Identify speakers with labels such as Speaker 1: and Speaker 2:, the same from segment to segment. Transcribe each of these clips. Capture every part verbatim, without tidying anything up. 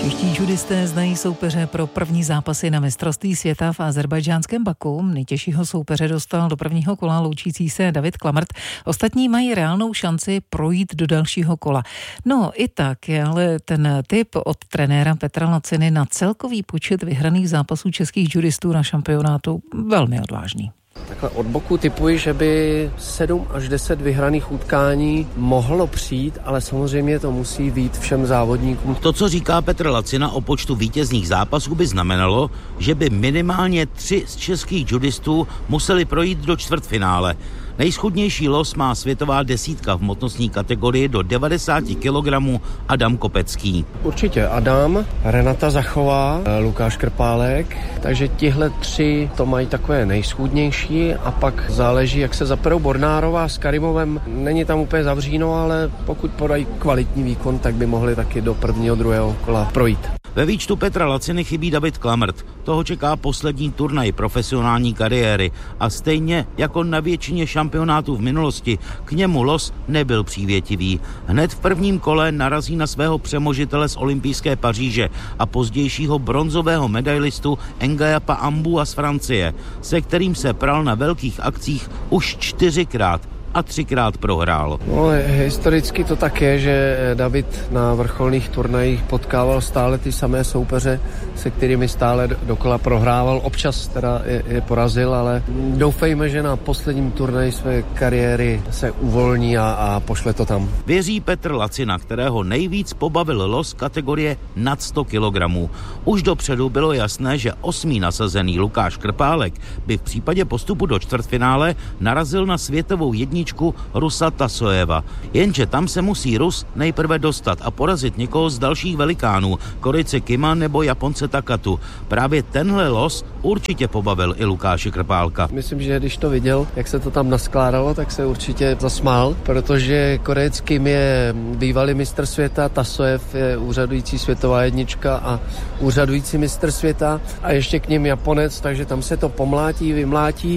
Speaker 1: Čeští judisté znají soupeře pro první zápasy na mistrovství světa v azerbajdžánském Baku. Nejtěžšího soupeře dostal do prvního kola loučící se David Klamrt. Ostatní mají reálnou šanci projít do dalšího kola. No i tak je ale ten tip od trenéra Petra Laciny na celkový počet vyhraných zápasů českých judistů na šampionátu velmi odvážný.
Speaker 2: Takhle od boku tipuji, že by sedm až deset vyhraných utkání mohlo přijít, ale samozřejmě to musí být všem závodníkům.
Speaker 3: To, co říká Petr Lacina o počtu vítězných zápasů, by znamenalo, že by minimálně tři z českých judistů museli projít do čtvrtfinále. Nejschudnější los má světová desítka v hmotnostní kategorii do devadesát kilogramů Adam Kopecký.
Speaker 2: Určitě Adam, Renata Zachová, Lukáš Krpálek, takže tihle tři to mají takové nejschudnější a pak záleží, jak se zaperou Bornárová s Karimovem. Není tam úplně zavříno, ale pokud podají kvalitní výkon, tak by mohli taky do prvního, druhého kola projít.
Speaker 3: Ve výčtu Petra Laciny chybí David Klamrt. Toho čeká poslední turnaj profesionální kariéry a stejně jako na většině šampionátů v minulosti k němu los nebyl přívětivý. Hned v prvním kole narazí na svého přemožitele z olympijské Paříže a pozdějšího bronzového medailistu Ngayapa Ambua z Francie, se kterým se pral na velkých akcích už čtyřikrát a třikrát prohrál.
Speaker 2: No, historicky to tak je, že David na vrcholných turnajích potkával stále ty samé soupeře, se kterými stále dokola prohrával. Občas teda je, je porazil, ale doufejme, že na posledním turnaji své kariéry se uvolní a, a pošle to tam.
Speaker 3: Věří Petr Lacina, kterého nejvíc pobavil los kategorie nad sto kilogramů. Už dopředu bylo jasné, že osmý nasazený Lukáš Krpálek by v případě postupu do čtvrtfinále narazil na světovou jedničku Rusa Tasojeva. Jenže tam se musí Rus nejprve dostat a porazit někoho z dalších velikánů, Korejce Kima nebo Japonce Takatu. Právě tenhle los určitě pobavil i Lukáše Krpálka.
Speaker 2: Myslím, že když to viděl, jak se to tam naskládalo, tak se určitě zasmál, protože Korejec Kim je bývalý mistr světa, Tasojev je úřadující světová jednička a úřadující mistr světa a ještě k nim Japonec, takže tam se to pomlátí, vymlátí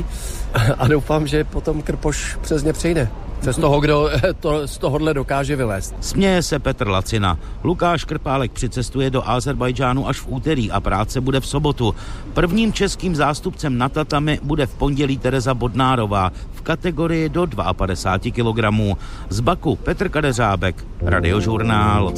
Speaker 2: a doufám, že potom Krpoš přes ně přejde. Přes toho, kdo to, z tohohle dokáže vylézt.
Speaker 3: Směje se Petr Lacina. Lukáš Krpálek přicestuje do Azerbajdžánu až v úterý a práce bude v sobotu. Prvním českým zástupcem na tatami bude v pondělí Tereza Bodnárová v kategorii do padesát dva kilogramů. Z Baku Petr Kadeřábek, Radiožurnál.